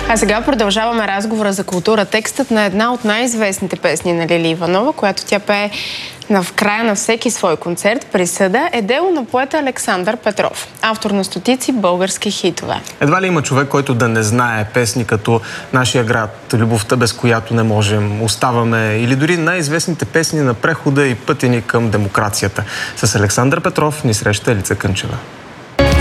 А сега продължаваме разговора за култура. Текстът на една от най-известните песни на Лили Иванова, която тя пее в края на всеки свой концерт, "Присъда", е дело на поета Александър Петров, автор на стотици български хитове. Едва ли има човек, който да не знае песни като "Нашия град", "Любовта, без която не можем", "Оставаме" или дори най-известните песни на прехода и пътя ни към демокрацията. С Александър Петров ни среща Елица Кънчева.